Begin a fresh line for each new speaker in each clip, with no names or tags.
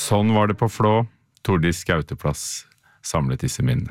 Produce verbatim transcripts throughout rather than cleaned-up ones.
Sånn var det på Flå. Tordis Skauteplass samlet disse minnene.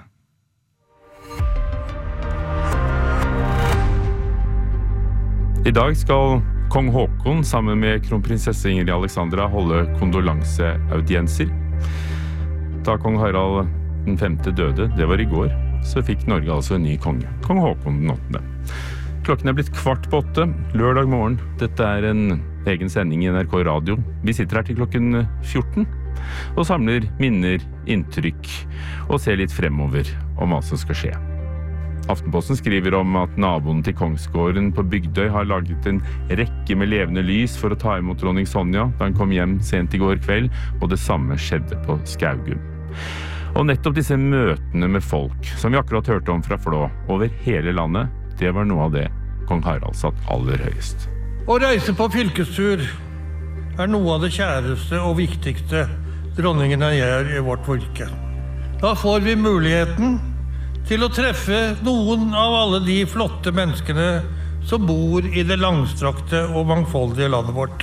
I dag skal kong Håkon sammen med kronprinsesse Ingrid Alexandra holde kondolanseaudienser. Da kong Harald den femte døde, det var i går, så fikk Norge altså en ny konge, kong Håkon den åttende. Klokken er blitt kvart på åtte, lørdag morgen. Dette er en egen sending i N R K Radio. Vi sitter her til klokken fjorten og samler minner, inntrykk og ser litt fremover om hva som skal skje. Aftenposten skriver om at naboen til Kongsgården på Bygdøy har laget en rekke med levende lys for å ta imot dronning Sonja da hun kom hjem sent i går kveld, og det samme skjedde på Skaugum. Og nettopp disse møtene med folk, som vi akkurat hørte om fra Flå, over hele landet, det var noe av det kong Harald satt aller høyest.
Å reise på fylkestur er noe av det kjæreste og viktigste dronningene gjør i vårt fylke. Da får vi muligheten til å treffe noen av alle de flotte menneskene som bor i det langstrakte og mangfoldige landet vårt.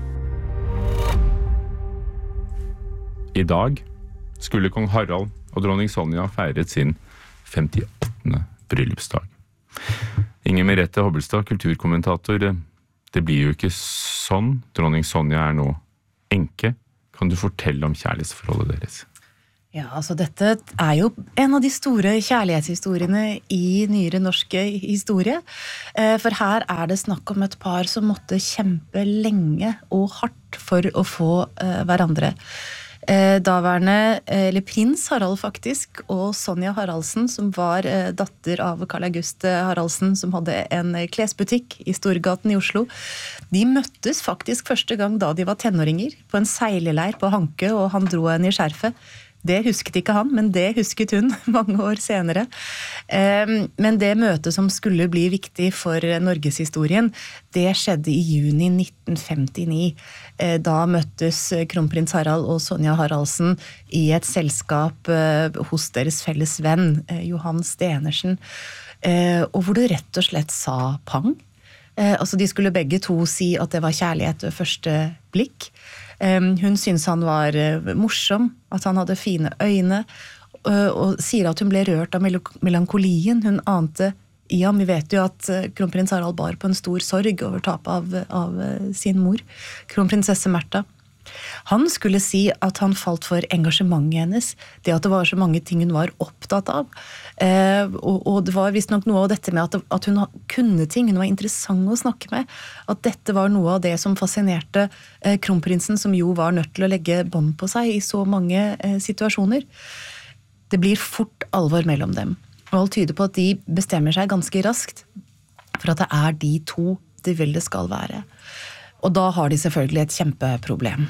I dag skulle kong Harald og dronning Sonja feiret sin femtiåttende bryllupsdag. Inger Merete Hobbelstad, kulturkommentator. Det blir jo ikke sånn. Dronning Sonja er nå enke. Kan du fortelle om kjærlighetsforholdet deres?
Ja, altså dette er jo en av de store kjærlighetshistoriene i nyere norske historie. For her er det snakk om et par som måtte kjempe lenge og hardt for å få hverandre. Daværende, eller prins Harald faktisk, og Sonja Haraldsen, som var datter av Karl August Haraldsen, som hadde en klesbutikk i Storgaten i Oslo. De møttes faktisk første gang da de var tenåringer, på en seileleir på Hanke, og han dro henne i skjerfet. Det husket ikke han, men det husket hun mange år senere. Men det møtet som skulle bli viktig for Norgeshistorien, det skjedde i juni nitten femtini. Da møttes kronprins Harald og Sonja Haraldsen i et selskap hos deres felles venn, Johan Stenersen, og hvor det rett og slett sa pang. Altså de skulle begge to si at det var kjærlighet ved første blikk. Hun syntes han var morsom, at han hadde fine øyne, og sier at hun ble rørt av melankolien. Hun ante, ja, vi vet jo at kronprins Harald bar på en stor sorg over tapet av, av sin mor, kronprinsesse Märtha. Han skulle si at han falt for engasjementet hennes, det at det var så mange ting hun var opptatt av. Eh, og, og det var visst nok noe av dette med at, at hun kunne ting, hun var interessant å snakke med, at dette var noe av det som fascinerte eh, kronprinsen, som jo var nødt til å legge bånd på seg i så mange eh, situasjoner. Det blir fort alvor mellom dem, og alt tyder på at de bestemmer seg ganske raskt for at det er de to de vil det skal være. Og da har de selvfølgelig et kjempeproblem.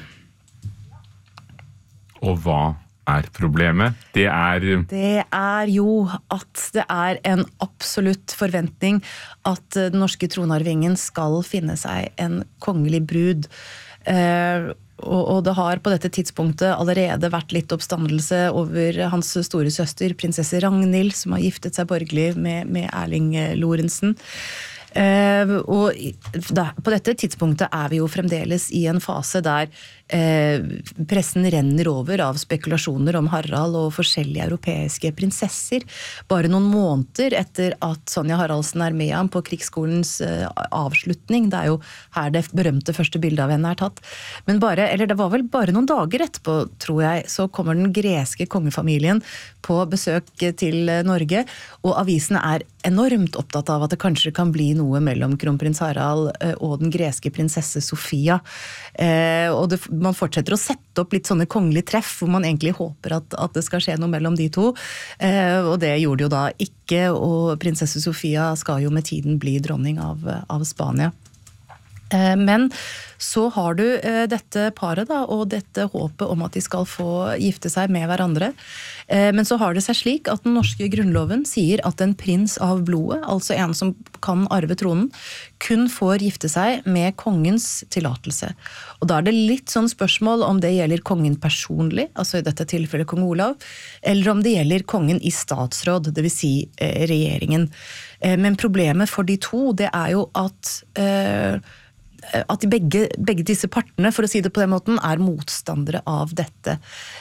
Og hva er problemet? Det er...
Det er jo at det er en absolutt forventning at den norske tronarvingen skal finne seg en kongelig brud. Eh, og, og det har på dette tidspunktet allerede vært litt oppstandelse over hans store søster, prinsesse Ragnhild, som har giftet seg borgerlig med, med Erling Lorentzen. Uh, og da, på dette tidspunktet er vi jo fremdeles i en fase der uh, pressen renner over av spekulasjoner om Harald og forskjellige europeiske prinsesser. Bare noen måneder etter at Sonja Haraldsen er med ham på krigsskolens uh, avslutning, det er jo her det berømte første bildet av henne er tatt, men bare, eller det var vel bare noen dager etterpå, tror jeg, så kommer den greske kongefamilien på besøk til Norge, og avisene er enormt opptatt av at det kanskje kan bli noe mellom kronprins Harald og den greske prinsesse Sofia. Eh, og det, man fortsetter å sette opp litt sånne kongelige treff, hvor man egentlig håper at, at det skal skje noe mellom de to. Eh, og det gjorde det jo da ikke, og prinsesse Sofia skal jo med tiden bli dronning av, av Spania. Men så har du dette paret da, og dette håpet om at de skal få gifte seg med hverandre. Men så har det seg slik at den norske grunnloven sier at en prins av blodet, altså en som kan arve tronen, kun får gifte seg med kongens tillatelse. Og da er det litt sånn spørsmål om det gjelder kongen personlig, altså i dette tilfellet kong Olav, eller om det gjelder kongen i statsråd, det vil si eh, regjeringen. Eh, men problemet for de to, det er jo at eh, at de begge, begge disse partene, for å si det på den måten, er motstandere av dette.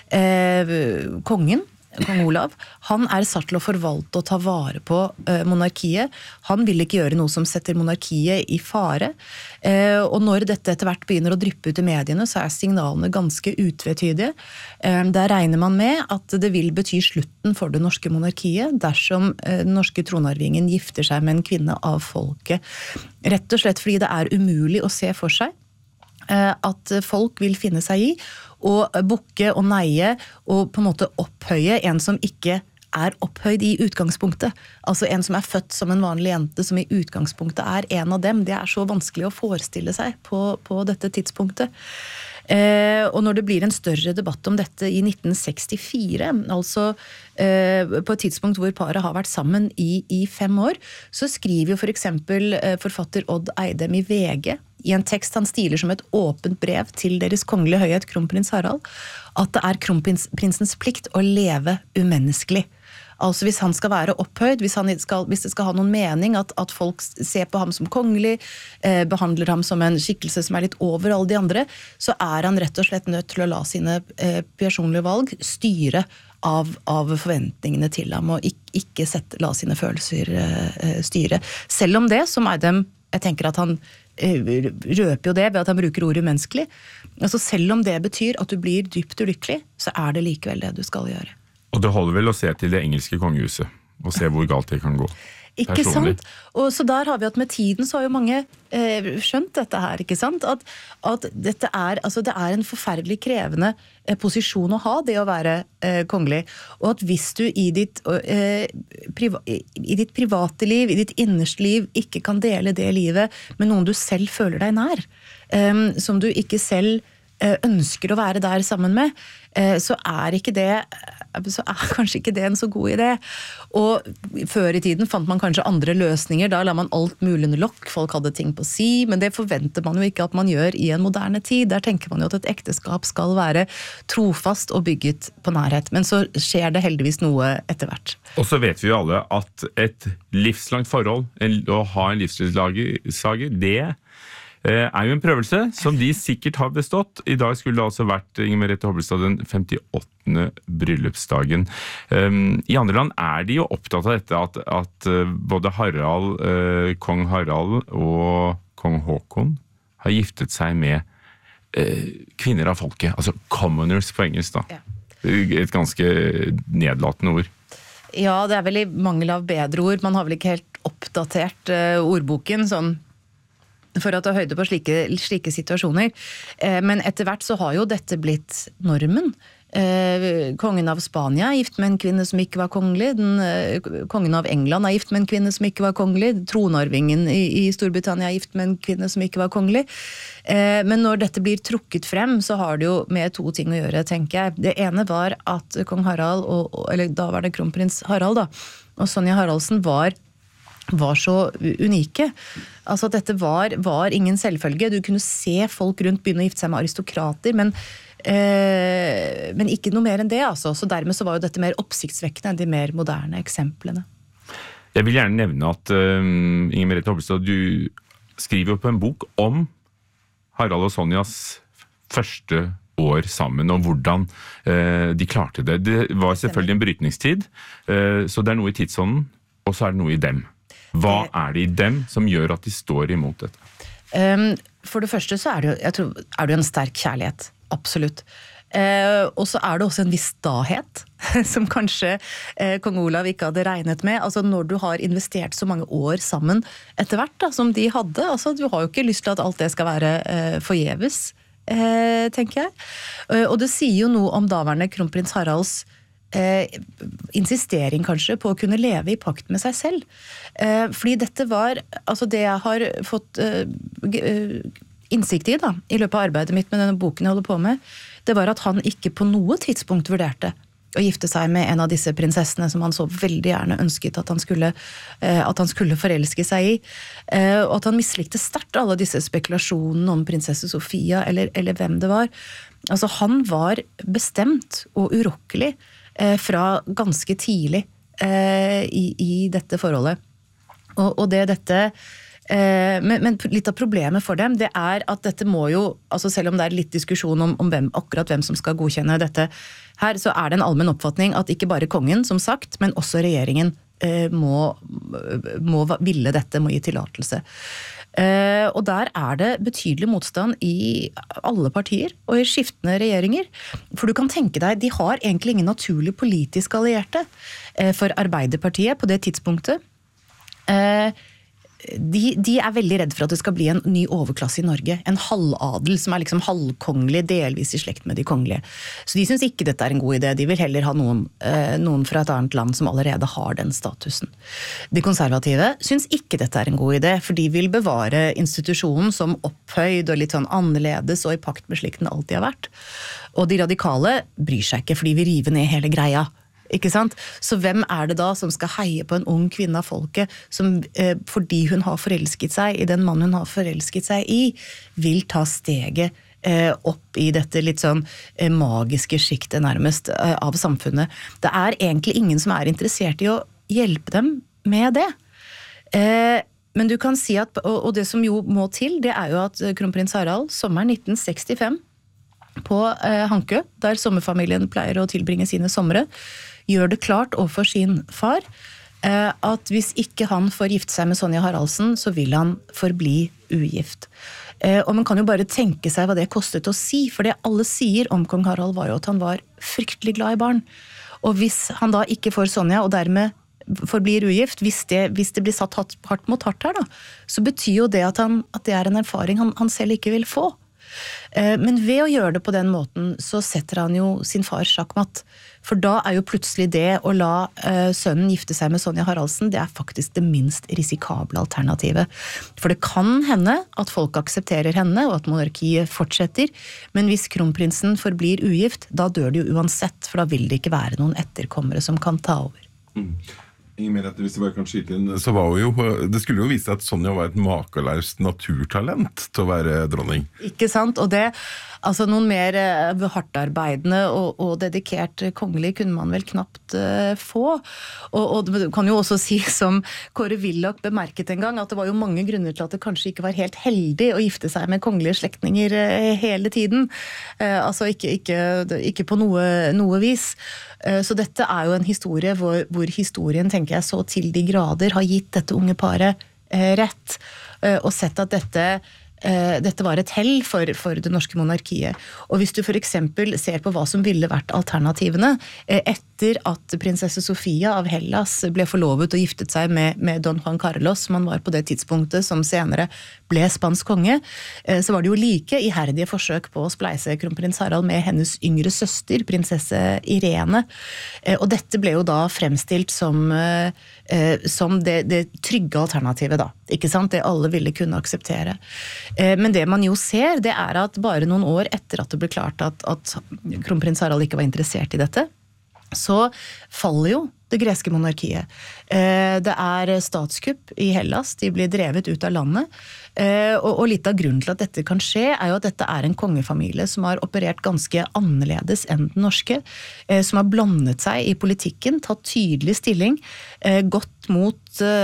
Eh, kongen, Kong Olav, han er satt til å forvalte og ta vare på eh, monarkiet. Han vil ikke gjøre noe som setter monarkiet i fare. Eh, og når dette etter hvert begynner å dryppe ut i mediene, så er signalene ganske utvetydige. Eh, der regner man med at det vil bety slutten for det norske monarkiet dersom eh, den norske tronarvingen gifter seg med en kvinne av folket. Rett og slett fordi det er umulig å se for seg at folk vil finne seg i og bukke og neie og på en måte opphøye en som ikke er opphøyd i utgangspunktet. Altså en som er født som en vanlig jente, som i utgangspunktet er en av dem. Det er så vanskelig å forestille seg på, på dette tidspunktet. Eh, og når det blir en større debatt om dette i nitten sekstifire, altså eh, på et tidspunkt hvor paret har vært sammen i, i fem år, så skriver jo for eksempel eh, forfatter Odd Eidem i V G, i en tekst han stiler som et åpent brev til deres kongelige høyhet, kronprins Harald, at det er kronprinsens plikt å leve umenneskelig. Altså hvis han skal være opphøyd, hvis, han skal, hvis det skal ha noen mening at, at folk ser på ham som kongelig, eh, behandler ham som en skikkelse som er litt over alle de andre, så er han rett og slett nødt til å la sine eh, personlige valg styre av, av forventningene til ham, og ikke, ikke sette, la sine følelser eh, styre. Selv om det, som Eidem, jeg tenker at han røper jo det ved at han bruker ordet umenneskelig. Altså selv om det betyr at du blir dypt ulykkelig, så er det likevel det du skal gjøre.
Og det holder vel å se til det engelske kongehuset, og se hvor galt det kan gå.
Ikke
personlig.
sant? Og så der har vi at med tiden så har jo mange eh, skjønt dette her, ikke sant? At, at dette er, altså det er en forferdelig krevende eh, posisjon å ha, det å være eh, kongelig. Og at hvis du i ditt, eh, priva, i ditt private liv, i ditt innerste liv, ikke kan dele det livet med noen du selv føler deg nær, eh, som du ikke selv eh, ønsker å være der sammen med, eh, så er ikke det så er kanskje ikke det en så god idé. Og før i tiden fant man kanskje andre løsninger, da la man alt mulig under lokk, folk hadde ting på si, men det forventer man jo ikke at man gjør i en moderne tid. Der tenker man jo at et ekteskap skal være trofast og bygget på nærhet, men så skjer det heldigvis noe etter hvert.
Og så vet vi jo alle at et livslangt forhold, å ha en livsledsager, det er jo en prøvelse som de sikkert har bestått. I dag skulle det altså vært Inger Merete Hobbelstad den femtiåttende bryllupsdagen. Um, I andre land er de jo opptatt av dette at, at både Harald, uh, kong Harald og kong Håkon har giftet seg med uh, kvinner av folket, altså commoners på engelsk da. Ja. Et ganske nedlatende ord.
Ja, det er vel i mangel av bedre ord. Man har vel ikke helt oppdatert uh, ordboken sånn for å ta høyde på slike, slike situasjoner. Eh, men etter hvert så har jo dette blitt normen. Eh, kongen av Spania er gift med en kvinne som ikke var kongelig. Den, eh, kongen av England er gift med en kvinne som ikke var kongelig. Tronarvingen i, i Storbritannia er gift med en kvinne som ikke var kongelig. Eh, men når dette blir trukket frem, så har det jo med to ting å gjøre, tenker jeg. Det ene var at kong Harald, og, eller da var det kronprins Harald da, og Sonja Haraldsen var var så unike. Altså at dette var, var ingen selvfølge. Du kunne se folk rundt begynne å gifte seg med aristokrater, men, eh, men ikke noe mer enn det. Altså. Så dermed så var jo dette mer oppsiktsvekkende enn de mer moderne eksemplene.
Jeg vil gjerne nevne at uh, Inger Merete Hobbelstad, du skriver jo på en bok om Harald og Sonjas første år sammen, og hvordan uh, de klarte det. Det var selvfølgelig en brytningstid, uh, så det er noe i tidsånden, og så er det noe i dem. Hva er det i dem som gjør at de står imot dette?
Um, for det første så er det jo, jeg tror, er det jo en sterk kjærlighet, absolutt. Uh, og så er det også en viss stahet, som kanskje uh, kong Olav ikke hadde regnet med. Altså når du har investert så mange år sammen etter hvert da, som de hadde, altså du har jo ikke lyst til at alt det skal være uh, forgjeves, uh, tenker jeg. Uh, og det sier jo noe om daværende kronprins Haralds Eh, insistering kanskje på å kunne leve i pakt med seg selv. Eh, fordi dette var, altså det jeg har fått eh, innsikt i da, i løpet av arbeidet mitt med denne boken jeg holder på med, det var at han ikke på noe tidspunkt vurderte å gifte seg med en av disse prinsessene som han så veldig gjerne ønsket at han skulle, eh, at han skulle forelske seg i. Eh, og at han mislikte sterkt alle disse spekulasjonene om prinsesse Sofia eller, eller hvem det var. Altså han var bestemt og urokkelig fra ganske tidlig eh, i, i dette forholdet. Og, og det dette Eh, men, men litt av problemet for dem, det er at dette må jo, altså selv om det er litt diskusjon om, om hvem, akkurat hvem som skal godkjenne dette her, så er det en allmenn oppfatning at ikke bare kongen, som sagt, men også regjeringen eh, må, må ville dette, må gi tillatelse. Uh, og der er det betydelig motstand i alle partier og i skiftende regjeringer. For du kan tenke deg, de har egentlig ingen naturlig politisk allierte uh, for Arbeiderpartiet på det tidspunktet. Uh, de, de er veldig redd for at det skal bli en ny overklasse i Norge. En halvadel som er liksom halvkongelig, delvis i slekt med de kongelige. Så de synes ikke dette er en god idé. De vil heller ha noen, eh, noen fra et annet land som allerede har den statusen. De konservative synes ikke dette er en god idé, for de vil bevare institusjonen som opphøyd og litt sånn annerledes og i pakt med slik den alltid har vært. Og de radikale bryr seg ikke, for de vil rive ned hele greia. Ikke sant? Så hvem er det da som skal heie på en ung kvinne av folket som, eh, fordi hun har forelsket seg i den mannen hun har forelsket seg i, vil ta steget eh, opp i dette litt sånn eh, magiske skiktet nærmest eh, av samfunnet. Det er egentlig ingen som er interessert i å hjelpe dem med det. Eh, men du kan si at, og, og det som jo må til, det er jo at kronprins Harald sommeren nitten sekstifem på eh, Hankø, der sommerfamilien pleier å tilbringe sine somre, gjør det klart overfor sin far eh, at hvis ikke han får gifte seg med Sonja Haraldsen, så vil han forbli ugift. Eh, og man kan jo bare tenke seg hva det kostet å si, for det alle sier om kong Harald var jo at han var fryktelig glad i barn. Og hvis han da ikke får Sonja, og dermed forblir ugift, hvis det, hvis det blir satt hardt mot hardt her da, så betyr jo det at, han, at det er en erfaring han, han selv ikke vil få. Men ved å gjøre det på den måten, så setter han jo sin far sjakkmatt. For da er jo plutselig det å la uh, sønnen gifte seg med Sonja Haraldsen, det er faktisk det minst risikable alternativet. For det kan hende at folk aksepterer henne, og at monarkiet fortsetter, men hvis kronprinsen forblir ugift, da dør det jo uansett, for da vil det ikke være noen etterkommere som kan ta over.
Mm. Ingen mer etter, hvis det bare kan skyte inn, så var jo, det skulle jo vise at Sonja var et makeløst naturtalent til å være dronning.
Ikke sant, og det, altså noen mer uh, hardtarbeidende og, og dedikert kongelig kunne man vel knapt uh, få. Og, og det kan jo også si, som Kåre Willoch bemerket en gang, at det var jo mange grunner til at det kanskje ikke var helt heldig å gifte seg med kongelige slektninger uh, hele tiden. Uh, altså ikke, ikke, ikke på noe, noe vis. Uh, så dette er jo en historie hvor, hvor historien, tenker jeg, så til de grader har gitt dette unge paret uh, rett, uh, og sett at dette dette var et hell for, for det norske monarkiet. Og hvis du for eksempel ser på hva som ville vært alternativene, etter at prinsesse Sofia av Hellas ble forlovet og giftet seg med, med Don Juan Carlos, som han var på det tidspunktet, som senere ble spansk konge, så var det jo like iherdige forsøk på å spleise kronprins Harald med hennes yngre søster, prinsesse Irene. Og dette ble jo da fremstilt som, som det, det trygge alternativet da, ikke sant? Det alle ville kunne akseptere. Men det man jo ser, det er at bare noen år etter at det ble klart at, at kronprins Harald ikke var interessert i dette, så faller jo det greske monarkiet. Det er statskupp i Hellas, de blir drevet ut av landet, og litt av grunnen til at dette kan skje er jo at dette er en kongefamilie som har operert ganske annerledes enn den norske, som har blandet seg i politikken, tatt tydelig stilling, gått mot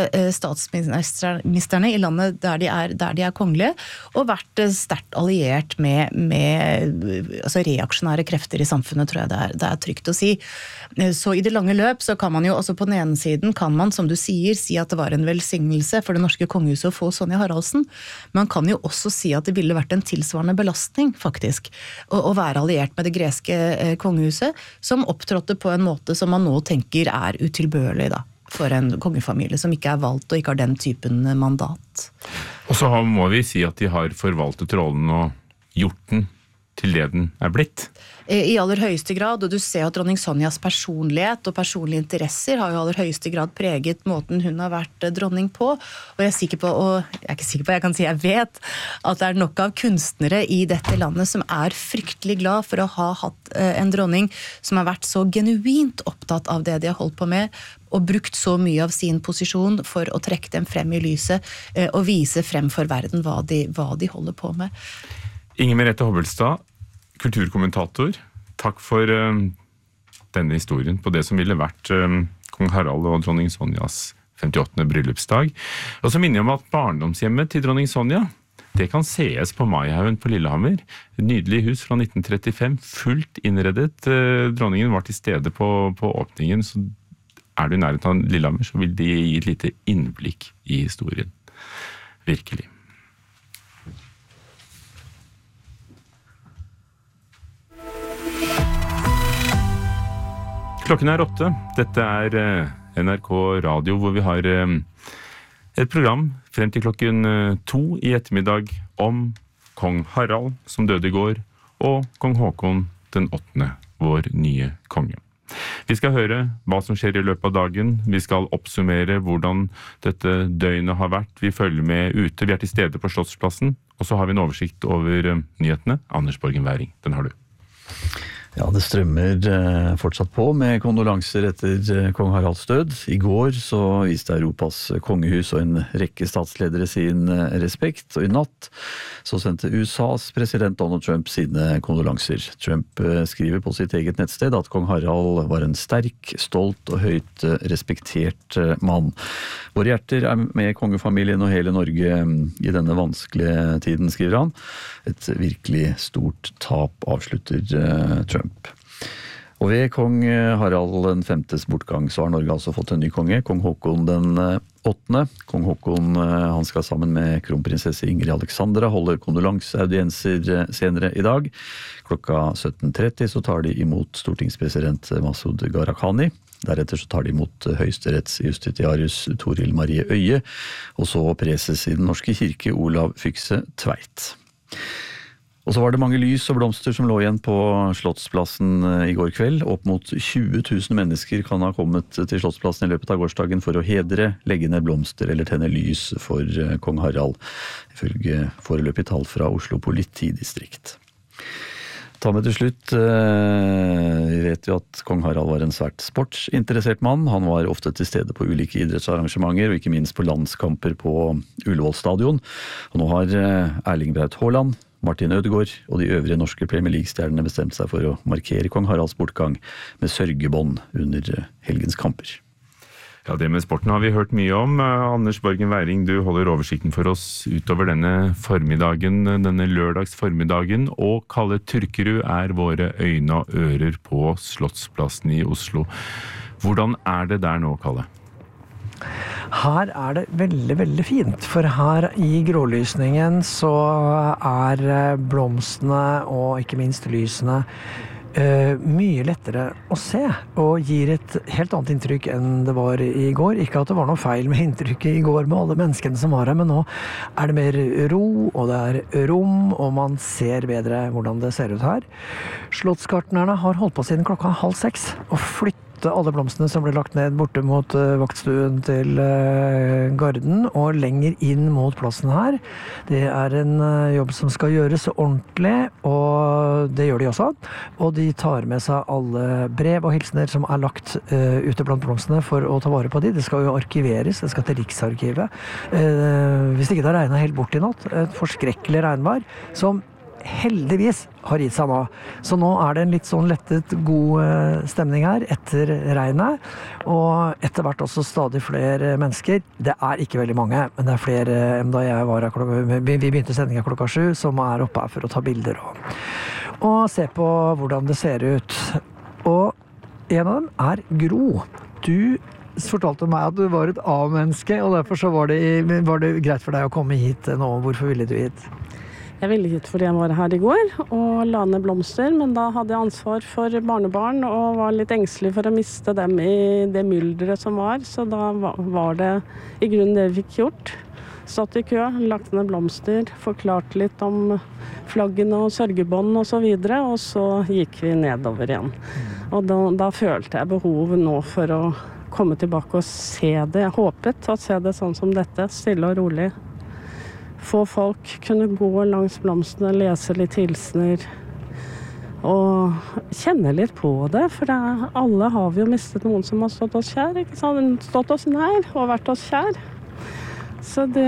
statsministerne i landet der de er, der de er kongelige, og vært sterkt alliert med, med altså reaksjonære krefter i samfunnet, tror jeg det er, det er trygt å si. Så i det lange løp så kan man jo, også på den ene siden kan man, som du sier, si at det var en velsignelse for det norske kongehuset å få Sonja Haraldsen. Man kan jo også si at det ville vært en tilsvarende belastning, faktisk, å, å være alliert med det greske eh, kongehuset, som opptrådte på en måte som man nå tenker er utilbørlig da, for en kongefamilie som ikke er valgt og ikke har den typen mandat.
Og så må vi si at de har forvaltet rollen og gjort den til det den er blitt.
I aller høyeste grad, og du ser at dronning Sonjas personlighet og personlige interesser har jo i aller høyeste grad preget måten hun har vært dronning på, og jeg er sikker på, og jeg er ikke sikker på, jeg kan si jeg vet, at det er nok av kunstnere i dette landet som er fryktelig glad for å ha hatt en dronning som har vært så genuint opptatt av det de har holdt på med, og brukt så mye av sin posisjon for å trekke dem frem i lyset, og vise frem for verden hva de, hva de holder på med.
Inger Merete Hobbelstad, kulturkommentator, takk for uh, denne historien på det som ville vært uh, kong Harald og dronning Sonjas femtiåttende bryllupsdag. Og så minner jeg om at barndomshjemmet til dronning Sonja, det kan sees på Maihaugen på Lillehammer. Et nydelig hus fra nitten trettifem, fullt innredet. Dronningen var til stede på, på åpningen, så er du i nærheten av Lillehammer, så vil de gi et lite innblikk i historien. Virkelig. Klokken er åtte. Dette er N R K Radio, hvor vi har et program frem til klokken to i ettermiddag om kong Harald, som døde i går, og kong Håkon den åttende, vår nye konge. Vi skal høre hva som skjer i løpet av dagen. Vi skal oppsummere hvordan dette døgnet har vært. Vi følger med ute. Vi er til stede på Slottsplassen. Og så har vi en oversikt over nyhetene. Anders Borgen Væring, den har du.
Ja, det strømmer eh, fortsatt på med kondolanser etter eh, kong Haralds død. I går så viste Europas kongehus og en rekke statsledere sin eh, respekt, og i natt så sendte U S A's president Donald Trump sine kondolanser. Trump eh, skriver på sitt eget nettsted at kong Harald var en sterk, stolt og høyt eh, respektert eh, mann. Våre hjerter er med kongefamilien og hele Norge eh, i denne vanskelige tiden, skriver han. Et virkelig stort tap, avslutter eh, Trump. Og ved kong Harald den femtes bortgang så har Norge altså fått en ny konge, kong Håkon den åttende. Kong Håkon han skal sammen med kronprinsesse Ingrid Alexandra holde kondolanseaudienser senere i dag. Klokka sytten tretti så tar de imot stortingspresident Masud Gharahkhani. Deretter så tar de imot høyesteretts justitiarius Toril Marie Øye, og så preses i den norske kirke Olav Fykse Tveit. Og så var det mange lys og blomster som lå igjen på Slottsplassen i går kveld. Opp mot tjue tusen mennesker kan ha kommet til Slottsplassen i løpet av gårsdagen for å hedre, legge ned blomster eller tenne lys for kong Harald, ifølge foreløpig tall fra Oslo politidistrikt. Ta med til slutt, vi vet jo at kong Harald var en svært sportsinteressert mann. Han var ofte til stede på ulike idrettsarrangementer, og ikke minst på landskamper på Ullevål stadion. Og nå har Erling Braut Haaland, Martin Ødegaard og de øvrige norske Premier League-stjernene bestemt seg for å markere kong Haralds bortgang med sørgebånd under helgens kamper.
Ja, det med sporten har vi hørt mye om. Anders Borgen Væring, du holder oversikten for oss utover denne formiddagen, denne lørdags formiddagen, og Kalle Turkerud er våre øyne og ører på Slottsplassen i Oslo. Hvordan er det der nå, Kalle?
Her er det veldig, veldig fint, for her i grålysningen så er blomstene og ikke minst lysene uh, mye lettere å se, og gir et helt annet inntrykk enn det var i går. Ikke at det var noe feil med inntrykket i går med alle menneskene som var her, men nå er det mer ro, og det er rom, og man ser bedre hvordan det ser ut her. Slottsgartnerne har holdt på siden klokka halv seks, og flyttet alle blomstene som ble lagt ned borte mot uh, vaktstuen til uh, Garden og lenger inn mot plassen her. Det er en uh, jobb som skal gjøres ordentlig, og det gjør de også. Og de tar med seg alle brev og hilsener som er lagt uh, ute blant blomstene for å ta vare på de. Det skal jo arkiveres, det skal til Riksarkivet. Uh, hvis ikke det har regnet helt bort i natt, et forskrekkelig regnvær, som heldigvis har gitt seg nå. Så nå er det en litt sånn lettet god stemning her etter regnet, og etter hvert også stadig flere mennesker. Det er ikke veldig mange, men det er flere enn da jeg var her klokka, vi begynte sendingen klokka sju, som er oppe her for å ta bilder og, og se på hvordan det ser ut. Og en av dem er Gro. Du fortalte meg at du var et A-menneske, og derfor så var det, var det greit for deg å komme hit nå. Hvorfor ville du hit?
Jeg ville hit fordi jeg var her i går og la ned blomster, men da hadde jeg ansvar for barnebarn og var litt engstelig for å miste dem i det myldret som var, så da var det i grunnen det vi fikk gjort. Stått i kø, lagt ned blomster, forklart litt om flaggene og sørgebånd og så videre, og så gikk vi nedover igjen. Og da, da følte jeg behov nå for å komme tilbake og se det. Jeg håpet å se det sånn som dette, stille og rolig. Få folk kunne gå langs blomstene, lese litt hilsener og kjenne litt på det, for det, alle har vi jo mistet noen som har stått oss kjær, ikke sant? Stått oss nær og vært oss kjær. Så det,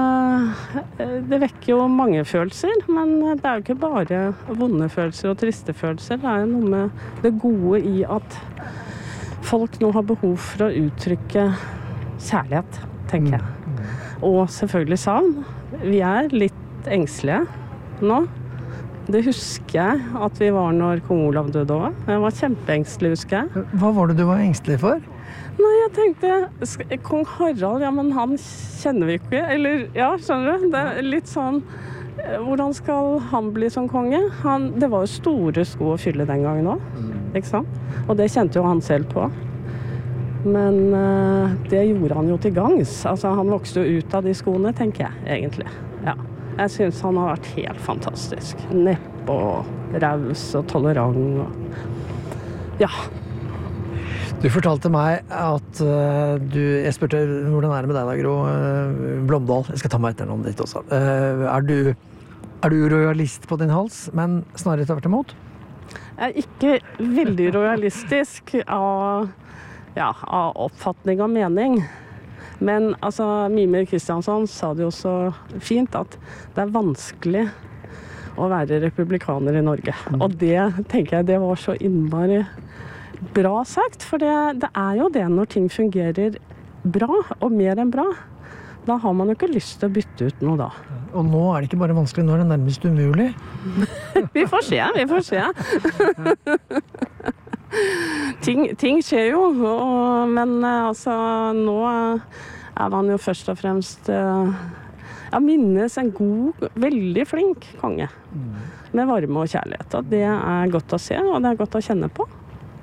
det vekker jo mange følelser, men det er jo ikke bare vonde følelser og triste følelser. Det er jo noe med det gode i at folk nå har behov for å uttrykke kjærlighet, tenker jeg. Og selvfølgelig savn. Vi er litt engstelige nå. Det husker jeg at vi var når kong Olav døde også. Jeg var kjempeengstelig, husker jeg.
Hva var det du var engstelig for?
Nei, jeg tenkte, sk- kong Harald, ja, men han kjenner vi ikke. Eller, ja, skjønner du? Det er litt sånn, eh, hvordan skal han bli som konge? Han, det var jo store sko å fylle den gangen også, ikke sant? Og det kjente jo han selv på. Men uh, det gjorde han jo til gangs. Altså, han vokste jo ut av de skoene, tenker jeg, egentlig. Ja. Jeg synes han har vært helt fantastisk. Nepp og raus og tolerant. Og... Ja.
Du fortalte meg at uh, du... Jeg spurte hvordan er det med deg da, Gro uh, Blomdal. Jeg skal ta meg etter noen ditt også. Uh, er, du, er du royalist på din hals, men snarere tvert imot?
Jeg er ikke veldig royalistisk av... Ja, av oppfatning og mening. Men altså, Mímir Kristjánsson sa det jo så fint at det er vanskelig å være republikaner i Norge. Mm. Og det tenker jeg det var så innmari bra sagt, for det, det er jo det når ting fungerer bra, og mer enn bra. Da har man jo ikke lyst til å bytte ut noe da.
Og nå er det ikke bare vanskelig, nå er det nærmest umulig.
Vi får se, vi får se. Ting, ting skjer jo, og, men altså, nå er man jo først og fremst jeg minnes en god, veldig flink konge med varme og kjærlighet, og det er godt å se, og det er godt å kjenne på.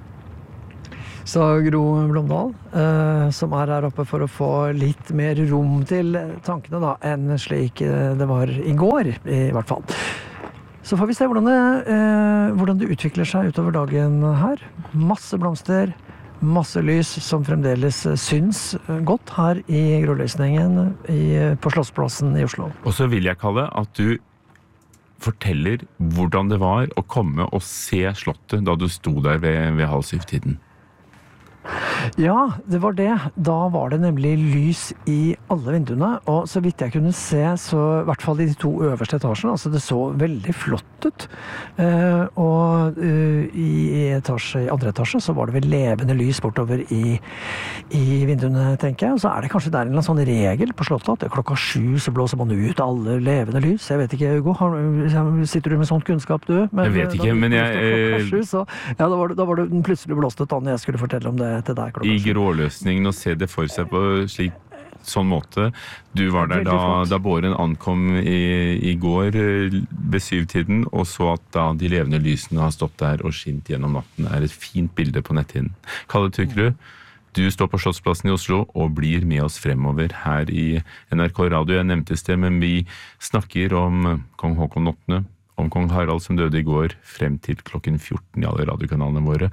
Sa Gro Blomdal, eh, som er her oppe for å få litt mer rom til tankene da, enn slik det var i går, i hvert fall. Så får vi se hvordan det, eh, hvordan det utvikler seg utover dagen her. Masse blomster, masse lys som fremdeles syns godt her i grålysningen i, på Slottsplassen i Oslo.
Og så vil jeg, Kalle, at du forteller hvordan det var å komme og se slottet da du sto der ved, ved halv syv-tiden.
Ja, det var det. Da var det nemlig lys i alle vinduene, og så vidt jeg kunne se, så i hvert fall i de to øverste etasjene, altså det så veldig flott ut. Eh, og uh, i, etasje, i andre etasje så var det vel levende lys bortover i, i vinduene, tenker jeg. Og så er det kanskje der en eller annen sånn regel på slottet, at klokka sju så blåser man ut alle levende lys. Jeg vet ikke, Hugo, har, sitter du med sånt kunnskap, du? Men,
jeg vet ikke, men jeg...
Sju, så, ja, da var, det, da var det plutselig blåst ut da når jeg skulle fortelle om det til deg.
I gråløsningen og se det for seg på slik sånn måte. Du var der da, da båren ankom i, i går ved syvtiden, og så at da de levende lysene har stått der og skint gjennom natten, er et fint bilde på netthinnen. Kalle Tyrkerud, du står på Slottsplassen i Oslo og blir med oss fremover her i N R K Radio. Jeg nevnte sted, men vi snakker om kong Håkon åttende, om kong Harald som døde i går, frem til klokken fjorten i alle radiokanalene våre.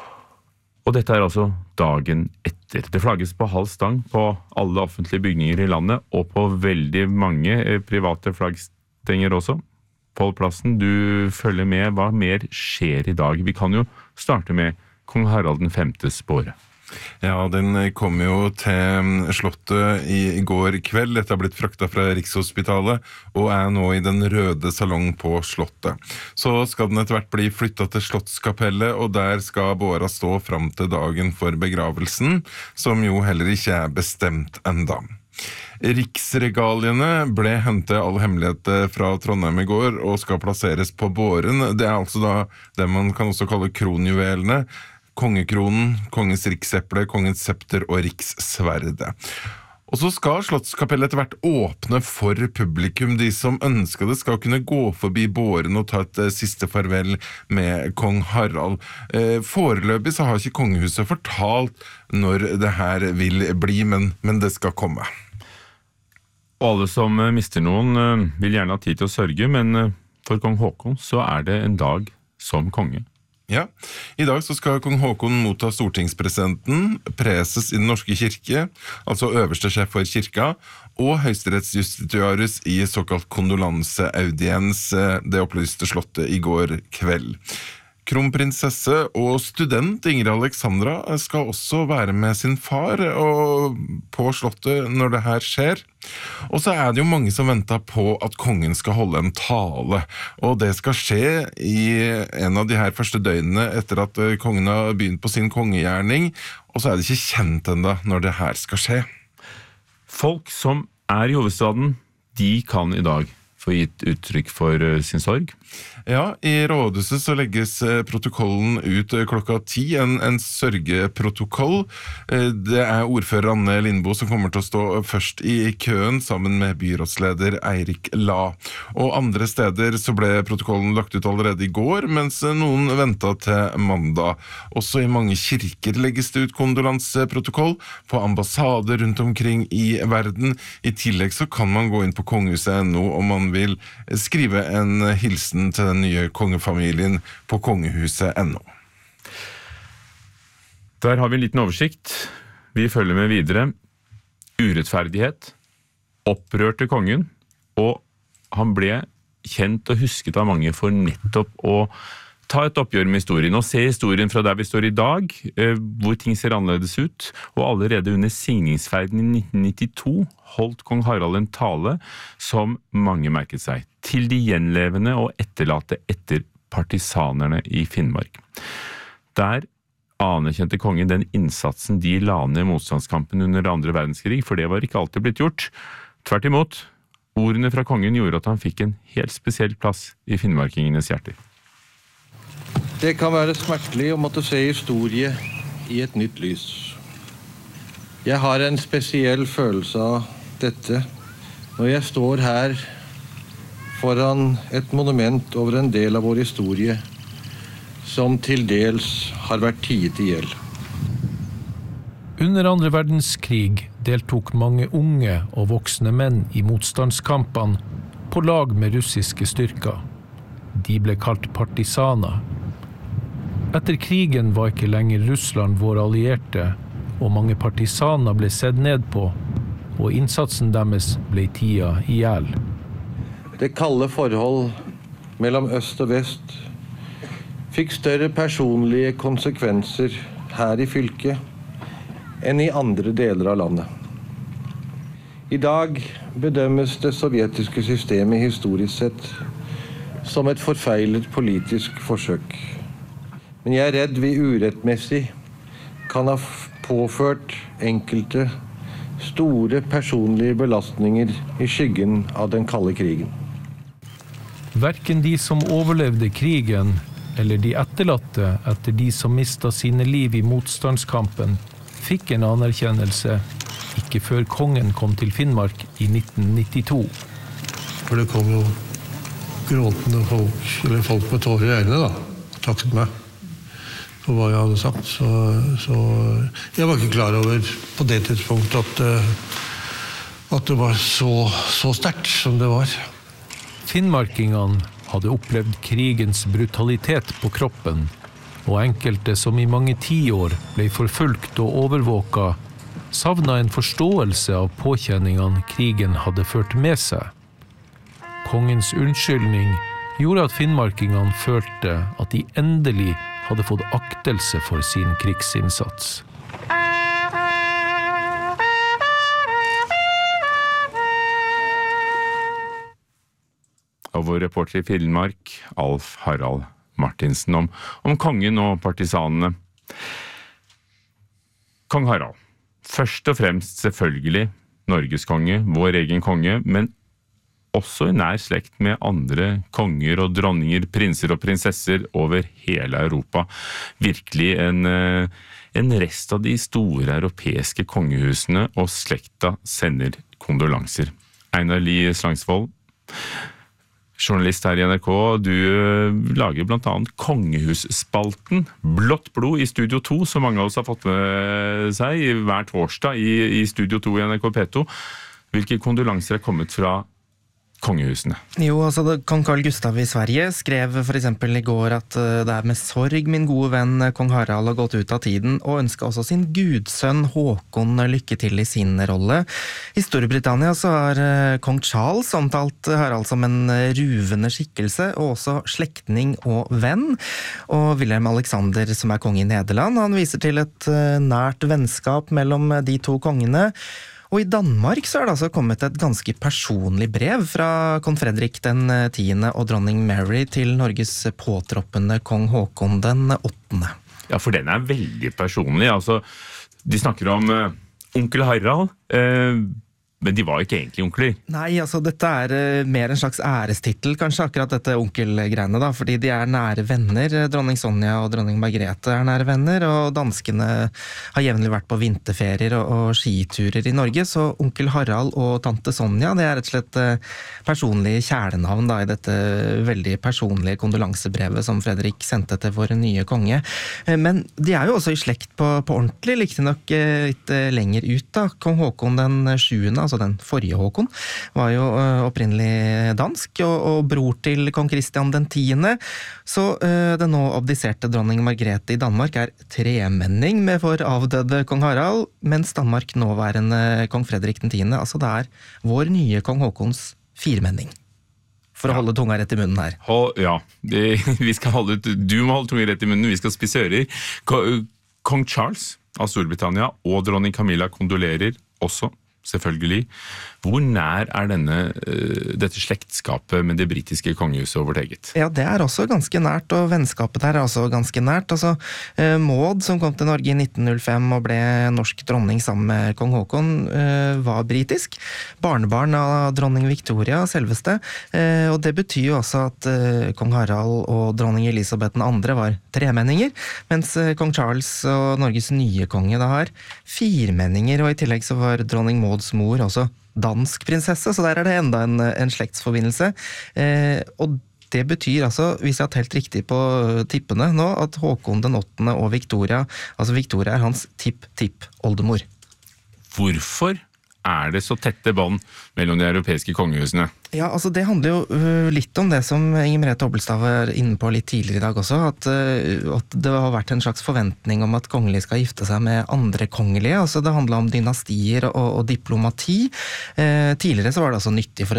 Og dette er altså dagen etter. Det flagges på halv stang på alle offentlige bygninger i landet, og på veldig mange private flaggstenger også. Pål Plassen, du følger med. Hva mer skjer i dag? Vi kan jo starte med kong Harald den femtes båre.
Ja, den kom jo til slottet i går kveld. Dette har blitt fraktet fra Rikshospitalet og er nå i den røde salong på slottet. Så skal den etter hvert bli flyttet til Slottskapellet, og der skal båra stå fram til dagen for begravelsen, som jo heller ikke er bestemt enda. Riksregaliene ble hentet all hemmelighet fra Trondheim i går og skal plasseres på båren. Det er altså da det man kan også kalle kronjuvelene. Kongekronen, kongens rikseple, kongens septer og rikssverdet. Og så skal Slottskapellet etter hvert åpne for publikum. De som ønsker det skal kunne gå forbi båren og ta et eh, siste farvel med kong Harald. Eh, foreløpig så har ikke kongehuset fortalt når det her vil bli, men, men det skal komme.
Og alle som mister noen vil gjerne ha tid til å sørge, men for kong Håkon så er det en dag som konge.
Ja, i dag så skal kong Håkon motta stortingspresidenten, preses i den norske kirke, altså øverste sjef for kirka, og høyesterettsjustitiarius i såkalt kondolanseaudiens, det opplyste slottet i går kveld. Kronprinsesse og student Ingrid Alexandra skal også være med sin far og på slottet når det her skjer. Og så er det jo mange som venter på at kongen skal holde en tale, og det skal skje i en av de her første døgnene etter at kongen har begynt på sin kongegjerning, og så er det ikke kjent enda når det her skal skje.
Folk som er i hovedstaden, de kan i dag få gitt uttrykk for sin sorg.
Ja, i rådhuset så legges protokollen ut klokka ti, en, en sørgeprotokoll. Det er ordfører Anne Lindboe som kommer til å stå først i køen sammen med byrådsleder Eirik La. Og andre steder så ble protokollen lagt ut allerede i går, mens noen ventet til mandag. Også i mange kirker legges det ut kondolanseprotokoll på ambassader rundt omkring i verden. I tillegg så kan man gå inn på kongehuset punktum no om man vil skrive en hilsen til den nye kongefamilien på kongehuset punktum no.
Der har vi en liten oversikt. Vi følger med videre. Urettferdighet, opprørte kongen, og han ble kjent og husket av mange for nettopp å ta et oppgjør med historien, og se historien fra der vi står i dag, hvor ting ser annerledes ut, og allerede under signingsferden i nitten nittito holdt kong Harald en tale som mange merket seg, til de gjenlevende og etterlate etter partisanerne i Finnmark. Der anerkjente kongen den innsatsen de la ned i motstandskampen under andre verdenskrig, for det var ikke alltid blitt gjort. Tvert imot, ordene fra kongen gjorde at han fikk en helt spesiell plass i finnmarkingenes hjerter.
Det kan være smertelig å måtte se historie i et nytt lys. Jeg har en spesiell følelse av dette når jeg står her foran et monument over en del av vår historie som til dels har vært tiet i hjel.
Under andre verdenskrig deltok mange unge og voksne menn i motstandskampene på lag med russiske styrker. De ble kalt partisaner. Etter krigen var ikke lenger Russland vår allierte, og mange partisaner ble sett ned på, og innsatsen deres ble tida i hjel.
Det kalde forhold mellom øst og vest fikk større personlige konsekvenser her i fylket enn i andre deler av landet. I dag bedømmes det sovjetiske systemet historisk sett som et forfeilet politisk forsøk. Men jeg er redd vi urettmessig kan ha påført enkelte store personlige belastninger i skyggen av den kalde krigen.
Hverken de som overlevde krigen, eller de etterlatte etter de som mistet sine liv i motstandskampen, fikk en anerkjennelse ikke før kongen kom til Finnmark i nitten nittito.
For det kom jo gråtende folk, eller folk med tårer i øynene da, og takket meg for hva jeg hadde sagt. Så, så jeg var ikke klar over på det tidspunktet at, at det var så, så sterkt som det var.
Finnmarkingene hadde opplevd krigens brutalitet på kroppen, og enkelte som i mange tiår ble forfulgt og overvåka, savnet en forståelse av påkjenningene krigen hadde ført med seg. Kongens unnskyldning gjorde at finnmarkingene følte at de endelig hadde fått aktelse for sin krigsinnsats.
Og vår reporter i Finnmark, Alf Harald Martinsen, om, om kongen og partisanene. Kong Harald, først og fremst selvfølgelig Norges konge, vår egen konge, men også i nær slekt med andre konger og dronninger, prinser og prinsesser over hele Europa. Virkelig en, en rest av de store europeiske kongehusene, og slekta sender kondolanser. Einar Lie Slangsvold, journalist her i N R K, du lager blant annet Kongehusspalten, Blått blod i Studio to, som mange av oss har fått med seg hver torsdag i, i Studio to i N R K P to. Hvilke kondolanser er kommet fra kongehusene?
Jo, altså kong Carl Gustav i Sverige skrev for eksempel i går at det er med sorg min gode venn kong Harald har gått ut av tiden, og ønsket også sin gudsønn Håkon lykke til i sin rolle. I Storbritannia så har kong Charles omtalt Harald som en ruvende skikkelse, og også slektning og venn. Og Wilhelm Alexander, som er konge i Nederland, han viser til et nært vennskap mellom de to kongene. Og i Danmark så er det altså kommet et ganske personlig brev fra kong Fredrik den tiende og dronning Mary til Norges påtroppende kong Håkon den åttende.
Ja, for den er veldig personlig. Altså, de snakker om uh, onkel Harald. Uh, Men de var ikke egentlig onkler.
Nei, altså dette er uh, mer en slags ærestittel, kanskje, akkurat dette onkelgreiene, da, fordi de er nære venner. Dronning Sonja og dronning Margrethe er nære venner, og danskene har jevnlig vært på vinterferier og, og skiturer i Norge, så onkel Harald og tante Sonja, det er rett og slett uh, personlig kjælenavn da, i dette veldig personlige kondolansebrevet som Fredrik sendte til vår nye konge. Uh, men de er jo også i slekt på, på ordentlig, likte nok uh, litt uh, lenger ut da. Kong Håkon den sjuende, altså den forrige Håkon, var jo uh, opprinnelig dansk, og, og bror til kong Christian den tiende. Så uh, den nå abdiserte dronning Margrethe i Danmark er tremenning med vår avdøde kong Harald, mens Danmark nåværende kong Fredrik den tiende, altså det er vår nye kong Håkons firmenning. For å ja. holde tunga rett i munnen her.
Hold, ja, det, vi skal holde, du må holde tunga rett i munnen, vi skal spise ører. Kong Charles av Storbritannia og dronning Camilla kondolerer også, selvfølgelig. Hvor nær er denne, uh, dette slektskapet med det britiske kongehuset og vårt eget?
Ja, det er også ganske nært, og vennskapet der er også ganske nært. Altså, uh, Maud, som kom til Norge i nitten null fem og ble norsk dronning sammen med kong Håkon, uh, var britisk. Barnebarn av dronning Victoria, selveste. Uh, og det betyr jo også at uh, kong Harald og dronning Elisabeth den andre var tremenninger, mens uh, kong Charles og Norges nye konge da har firmenninger, og i tillegg så var dronning Mauds mor også dansk prinsesse, så der er det enda en, en slektsforbindelse. Eh, og det betyr altså, hvis jeg har telt riktig på tippene nå, at Håkon den åttende og Victoria, altså Victoria er hans tipp-tipp-oldemor.
Hvorfor er det så tette bånd mellom de europeiske kongehusene?
Ja, altså det handler jo uh, litt om det som Inger Merete Hobbelstad var inne på litt tidligere i dag også, at, uh, at det har vært en slags forventning om at kongelige skal gifte seg med andre kongelige, altså det handler om dynastier og, og diplomati. Uh, tidligere så var det altså nyttig for